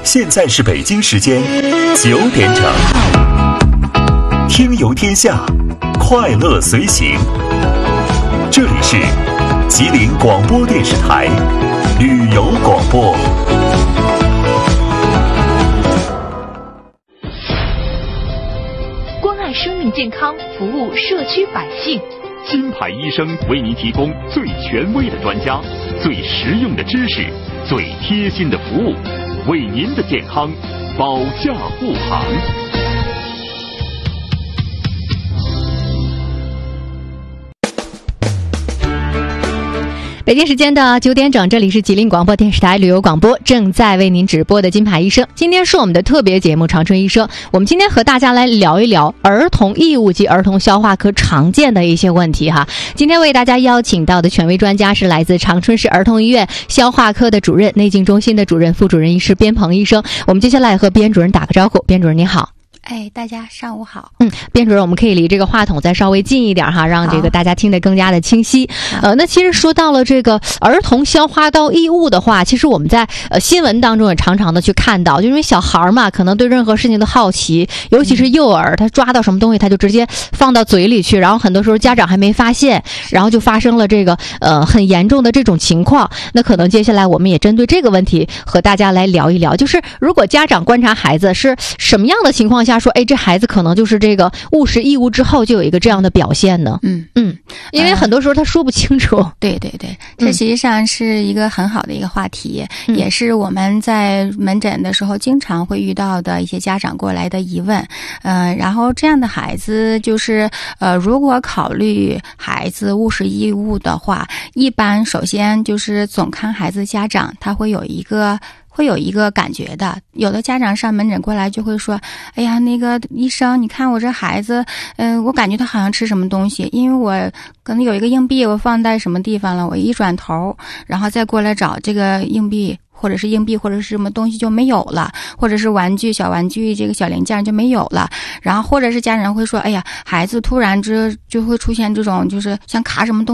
现在是北京时间9点整，听游天下，快乐随行。这里是吉林广播电视台旅游广播。 关爱生命健康，服务社区百姓。 金牌医生为您提供最权威的专家、最实用的知识、最贴心的服务，为您的健康保驾护航。 北京时间的9点整，这里是吉林广播电视台旅游广播，正在为您直播的金牌医生。今天是我们的特别节目长春医生，我们今天和大家来聊一聊儿童异物及儿童消化科常见的一些问题哈。今天为大家邀请到的权威专家是来自长春市儿童医院消化科的主任、内镜中心的主任、副主任医师边鹏医生。我们接下来和边主任打个招呼。边主任您好。 大家上午好。 边主任，我们可以离这个话筒再稍微近一点哈，让这个大家听得更加的清晰。那其实说到了这个儿童消化道异物的话，其实我们在新闻当中也常常的去看到，就因为小孩嘛，可能对任何事情的好奇，尤其是幼儿，他抓到什么东西他就直接放到嘴里去，然后很多时候家长还没发现，然后就发生了这个很严重的这种情况。那可能接下来我们也针对这个问题和大家来聊一聊，就是如果家长观察孩子是什么样的情况下说，这孩子可能就是这个误食异物之后就有一个这样的表现呢？因为很多时候他说不清楚。 对，这实际上是一个很好的一个话题，也是我们在门诊的时候经常会遇到的一些家长过来的疑问。然后这样的孩子就是如果考虑孩子误食异物的话，一般首先就是总看孩子家长他会有一个感觉的。有的家长上门诊过来就会说，哎呀，那个医生，你看我这孩子，我感觉他好像吃什么东西，因为我可能有一个硬币我放在什么地方了，我一转头然后再过来找这个硬币或者是什么东西就没有了，或者是小玩具这个小零件就没有了。然后或者是家人会说，哎呀，孩子突然就会出现这种就是像卡什么东西